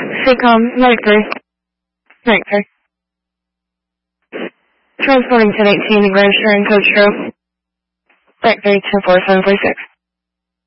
CCOM, Medic 3. Medic 3. Transporting 1018, registering code stroke. Medic 3, 104746.